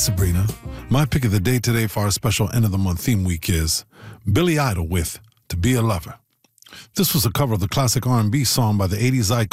Sabrina. My pick of the day today for our special end of the month theme week is Billy Idol with To Be a Lover. This was a cover of the classic R&B song by the 80s icon